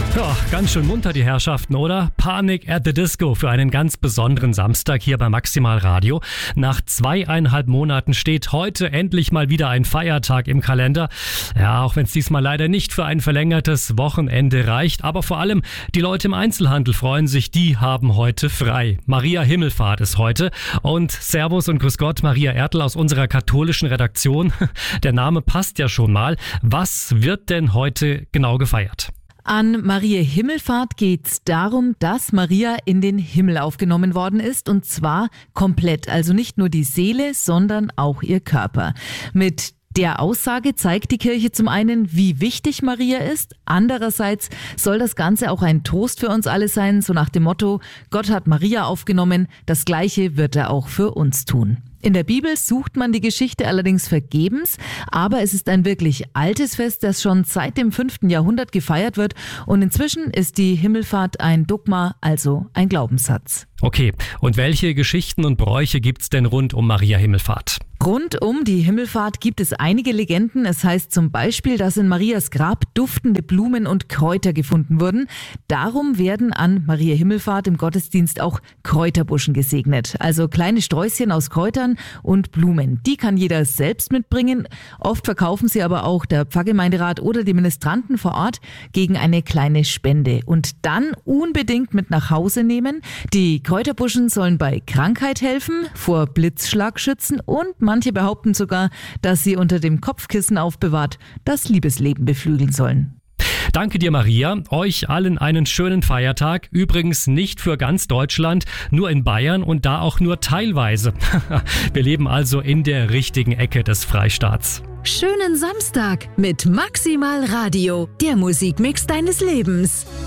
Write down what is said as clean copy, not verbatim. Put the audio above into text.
Ja, ganz schön munter die Herrschaften, oder? Panic at the Disco für einen ganz besonderen Samstag hier bei Maximal Radio. Nach 2,5 Monaten steht heute endlich mal wieder ein Feiertag im Kalender. Ja, auch wenn es diesmal leider nicht für ein verlängertes Wochenende reicht. Aber vor allem die Leute im Einzelhandel freuen sich, die haben heute frei. Maria Himmelfahrt ist heute. Und Servus und Grüß Gott, Maria Ertl aus unserer katholischen Redaktion. Der Name passt ja schon mal. Was wird denn heute genau gefeiert? An Maria Himmelfahrt geht's darum, dass Maria in den Himmel aufgenommen worden ist, und zwar komplett, also nicht nur die Seele, sondern auch ihr Körper. Mit der Aussage zeigt die Kirche zum einen, wie wichtig Maria ist. Andererseits soll das Ganze auch ein Trost für uns alle sein, so nach dem Motto, Gott hat Maria aufgenommen, das Gleiche wird er auch für uns tun. In der Bibel sucht man die Geschichte allerdings vergebens, aber es ist ein wirklich altes Fest, das schon seit dem 5. Jahrhundert gefeiert wird, und inzwischen ist die Himmelfahrt ein Dogma, also ein Glaubenssatz. Okay, und welche Geschichten und Bräuche gibt's denn rund um Maria Himmelfahrt? Rund um die Himmelfahrt gibt es einige Legenden. Es heißt zum Beispiel, dass in Marias Grab duftende Blumen und Kräuter gefunden wurden. Darum werden an Maria Himmelfahrt im Gottesdienst auch Kräuterbuschen gesegnet. Also kleine Sträußchen aus Kräutern und Blumen. Die kann jeder selbst mitbringen. Oft verkaufen sie aber auch der Pfarrgemeinderat oder die Ministranten vor Ort gegen eine kleine Spende. Und dann unbedingt mit nach Hause nehmen. Die Kräuterbuschen sollen bei Krankheit helfen, vor Blitzschlag schützen, und manche behaupten sogar, dass sie unter dem Kopfkissen aufbewahrt das Liebesleben beflügeln sollen. Danke dir, Maria. Euch allen einen schönen Feiertag. Übrigens nicht für ganz Deutschland, nur in Bayern, und da auch nur teilweise. Wir leben also in der richtigen Ecke des Freistaats. Schönen Samstag mit Maximal Radio, der Musikmix deines Lebens.